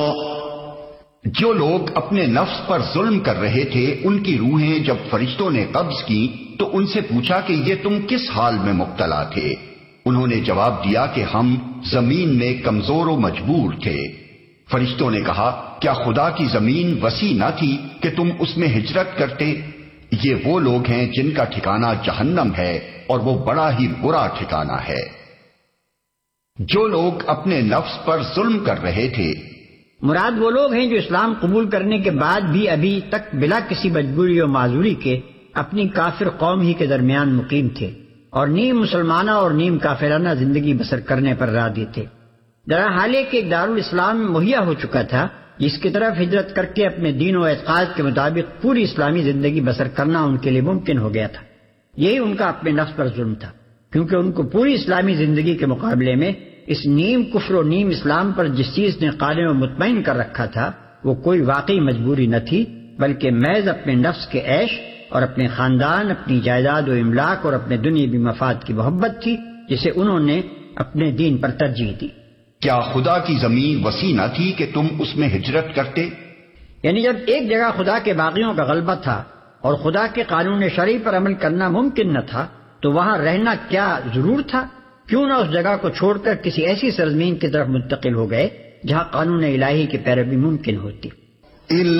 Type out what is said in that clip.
جو لوگ اپنے نفس پر ظلم کر رہے تھے ان کی روحیں جب فرشتوں نے قبض کی تو ان سے پوچھا کہ یہ تم کس حال میں مبتلا تھے؟ انہوں نے جواب دیا کہ ہم زمین میں کمزور و مجبور تھے۔ فرشتوں نے کہا کیا خدا کی زمین وسیع نہ تھی کہ تم اس میں ہجرت کرتے؟ یہ وہ لوگ ہیں جن کا ٹھکانہ جہنم ہے اور وہ بڑا ہی برا ٹھکانہ ہے۔ جو لوگ اپنے نفس پر ظلم کر رہے تھے، مراد وہ لوگ ہیں جو اسلام قبول کرنے کے بعد بھی ابھی تک بلا کسی مجبوری و معذوری کے اپنی کافر قوم ہی کے درمیان مقیم تھے اور نیم مسلمانہ اور نیم کافرانہ زندگی بسر کرنے پر راضی تھے۔ درا حال ہے کہ ایک دارالاسلام مہیا ہو چکا تھا جس کی طرف ہجرت کر کے اپنے دین و اعتقاد کے مطابق پوری اسلامی زندگی بسر کرنا ان کے لیے ممکن ہو گیا تھا۔ یہی ان کا اپنے نفس پر ظلم تھا، کیونکہ ان کو پوری اسلامی زندگی کے مقابلے میں اس نیم کفر و نیم اسلام پر جس چیز نے قائم و مطمئن کر رکھا تھا وہ کوئی واقعی مجبوری نہ تھی، بلکہ محض اپنے نفس کے عیش اور اپنے خاندان، اپنی جائیداد و املاک اور اپنے دنیاوی مفاد کی محبت تھی جسے انہوں نے اپنے دین پر ترجیح دی۔ کیا خدا کی زمین وسیع نہ تھی کہ تم اس میں ہجرت کرتے؟ یعنی جب ایک جگہ خدا کے باغیوں کا غلبہ تھا اور خدا کے قانون شرعی پر عمل کرنا ممکن نہ تھا تو وہاں رہنا کیا ضرور تھا؟ کیوں نہ اس جگہ کو چھوڑ کر کسی ایسی سرزمین کی طرف منتقل ہو گئے جہاں قانون الہی کی پیروی ممکن ہوتی۔